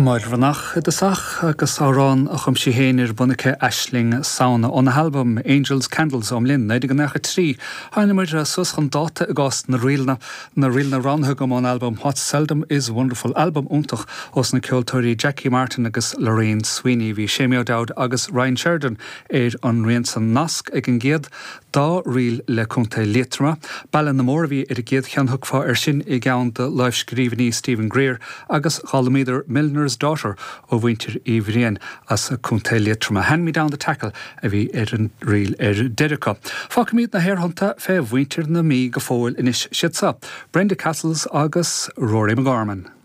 Máil Vernach de Sach agus árán a chum si héanir bunacha Aisling Sauna on album Angels Candles Linn neidir go necha trí haine muid a suschan dáta a gás na riilna ranthugam on album What Seldom Is Wonderful album úntach os na ceoltóirí Jackie Martin agus Lorraine Sweeney hí Sémio Dowd agus Ryan Sheridan an rion san nasc ag an géad dá riil le cúnta létrama bailin na mór bhí ar a géad cheanthug fá sin i gceann de leibhscríbhní Stephen Greer agus Chalamídir Milner's Daughter ó bhaintir í bhríon as a cúnta létrama. Hand me down the tackle a bhí ar an riil ar Derica. Fáca míad na hairthanta fé bhaintir na mí go fóil inis siadsa. Brenda Castles agus Rory McGorman.